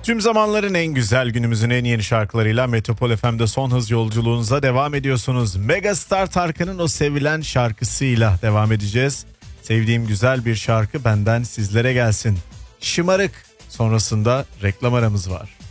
Tüm zamanların en güzel, günümüzün en yeni şarkılarıyla Metropol FM'de son hız yolculuğunuza devam ediyorsunuz. Megastar Tarkan'ın o sevilen şarkısıyla devam edeceğiz. Sevdiğim güzel bir şarkı benden sizlere gelsin. Şımarık. Sonrasında reklam aramız var.